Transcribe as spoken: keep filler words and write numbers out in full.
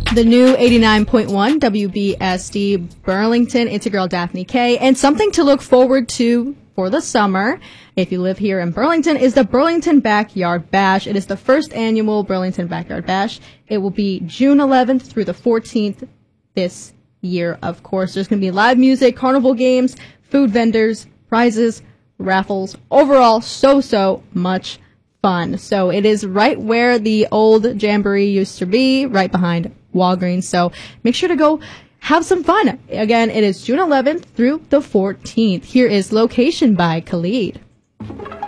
The new eighty-nine point one W B S D Burlington. It's your girl Daphne K. And something to look forward to for the summer, if you live here in Burlington, is the Burlington Backyard Bash. It is the first annual Burlington Backyard Bash. It will be June eleventh through the fourteenth this year, of course. There's going to be live music, carnival games, food vendors, prizes, raffles. Overall, so, so much fun. So it is right where the old Jamboree used to be, right behind Walgreens. So make sure to go have some fun. Again, it is June eleventh through the fourteenth. Here is Location by Khalid.